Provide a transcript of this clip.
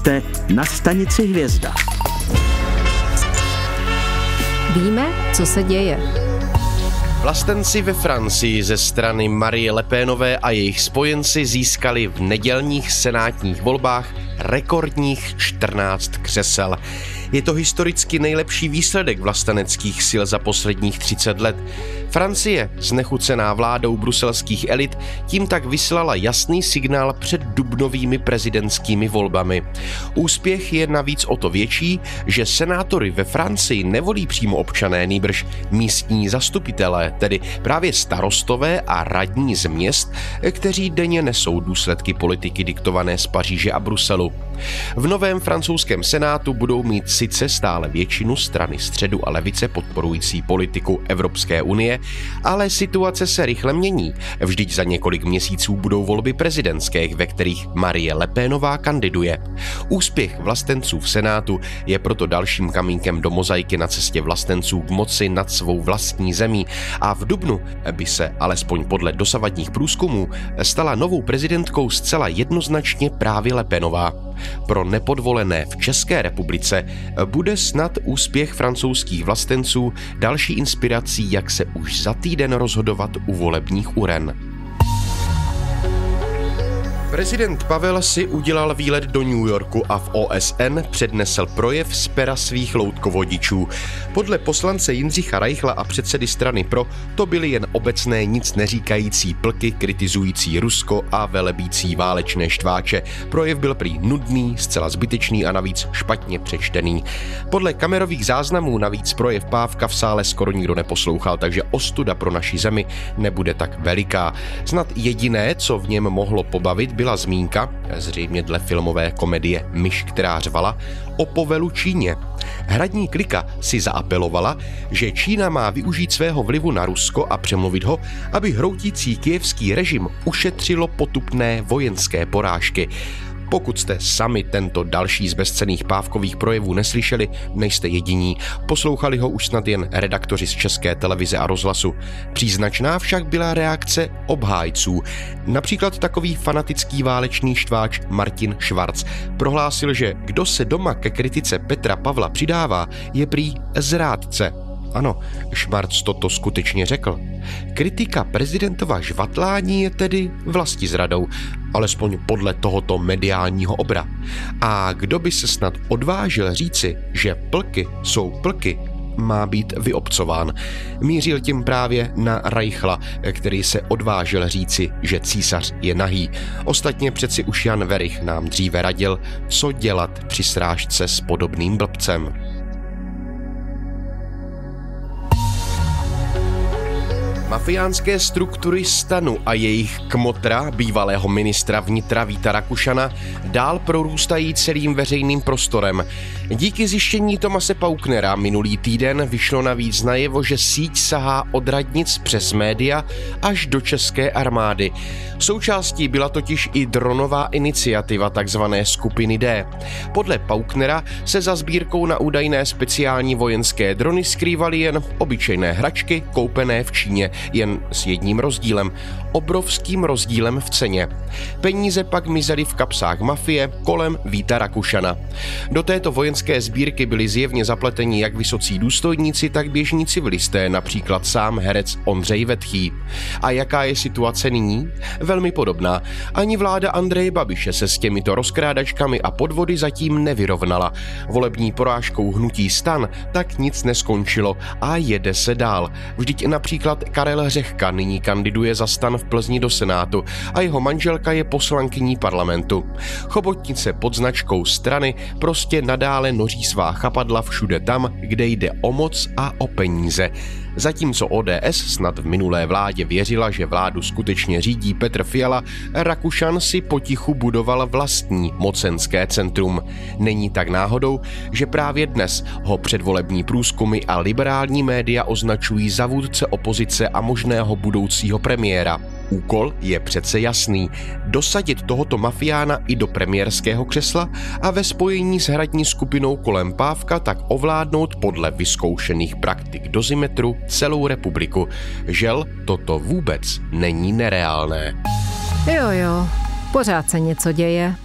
Jste na stanici Hvězda. Víme, co se děje. Vlastenci ve Francii ze strany Marie Le Penové a jejich spojenci získali v nedělních senátních volbách rekordních 14 křesel. Je to historicky nejlepší výsledek vlasteneckých sil za posledních 30 let. Francie, znechucená vládou bruselských elit, tím tak vyslala jasný signál před dubnovými prezidentskými volbami. Úspěch je navíc o to větší, že senátory ve Francii nevolí přímo občané, nýbrž místní zastupitelé, tedy právě starostové a radní z měst, kteří denně nesou důsledky politiky diktované z Paříže a Bruselu. V novém francouzském senátu budou mít sice stále většinu strany středu a levice podporující politiku Evropské unie, ale situace se rychle mění. Vždyť za několik měsíců budou volby prezidentské, ve kterých Marie Le Penová kandiduje. Úspěch vlastenců v senátu je proto dalším kamínkem do mozaiky na cestě vlastenců k moci nad svou vlastní zemí a v dubnu by se, alespoň podle dosavadních průzkumů, stala novou prezidentkou zcela jednoznačně právě Le Penová. Pro nepodvolené v České republice bude snad úspěch francouzských vlastenců další inspirací, jak se už za týden rozhodovat u volebních uren. Prezident Pavel si udělal výlet do New Yorku a v OSN přednesl projev z pera svých loutkovodičů. Podle poslance Jindřicha Reichla a předsedy strany Pro to byly jen obecné nic neříkající plky kritizující Rusko a velebící válečné štváče. Projev byl prý nudný, zcela zbytečný a navíc špatně přečtený. Podle kamerových záznamů navíc projev Pávka v sále skoro nikdo neposlouchal, takže ostuda pro naši zemi nebude tak veliká. Snad jediné, co v něm mohlo pobavit, byla zmínka, zřejmě dle filmové komedie Myš, která řvala, o povelu Číně. Hradní klika si zaapelovala, že Čína má využít svého vlivu na Rusko a přemluvit ho, aby hroutící kyjevský režim ušetřilo potupné vojenské porážky. Pokud jste sami tento další z bezcenných Pávkových projevů neslyšeli, nejste jediní. Poslouchali ho už snad jen redaktoři z České televize a rozhlasu. Příznačná však byla reakce obhájců. Například takový fanatický válečný štváč Martin Schwarz prohlásil, že kdo se doma ke kritice Petra Pavla přidává, je prý zrádce. Ano, Schwarz toto skutečně řekl. Kritika prezidentova žvatlání je tedy vlastizradou, alespoň podle tohoto mediálního obra. A kdo by se snad odvážil říci, že plky jsou plky, má být vyobcován. Mířil tím právě na Reichla, který se odvážil říci, že císař je nahý. Ostatně přeci už Jan Werich nám dříve radil, co dělat při srážce s podobným blbcem. Mafiánské struktury STANu a jejich kmotra, bývalého ministra vnitra Víta Rakušana, dál prorůstají celým veřejným prostorem. Díky zjištění Tomase Pauknera minulý týden vyšlo navíc najevo, že síť sahá od radnic přes média až do české armády. Součástí byla totiž i dronová iniciativa takzvané skupiny D. Podle Pauknera se za sbírkou na údajné speciální vojenské drony skrývaly jen obyčejné hračky koupené v Číně, jen s jedním rozdílem, obrovským rozdílem v ceně. Peníze pak mizely v kapsách mafie kolem Víta Rakušana. Do této vojenské sbírky byli zjevně zapleteni jak vysocí důstojníci, tak běžní civilisté, například sám herec Ondřej Vetchý. A jaká je situace nyní? Velmi podobná. Ani vláda Andreje Babiše se s těmito rozkrádačkami a podvody zatím nevyrovnala. Volební porážkou hnutí STAN tak nic neskončilo a jede se dál. Vždyť například Karel Řehka nyní kandiduje za STAN v Plzni do Senátu a jeho manželka je poslankyní parlamentu. Chobotnice pod značkou strany prostě nadále noří svá chapadla všude tam, kde jde o moc a o peníze. Zatímco ODS snad v minulé vládě věřila, že vládu skutečně řídí Petr Fiala, Rakušan si potichu budoval vlastní mocenské centrum. Není tak náhodou, že právě dnes ho předvolební průzkumy a liberální média označují za vůdce opozice a možného budoucího premiéra. Úkol je přece jasný. Dosadit tohoto mafiána i do premiérského křesla a ve spojení s hradní skupinou kolem Pávka tak ovládnout podle vyzkoušených praktik dozimetru celou republiku. Žel, toto vůbec není nereálné. Jo, pořád se něco děje.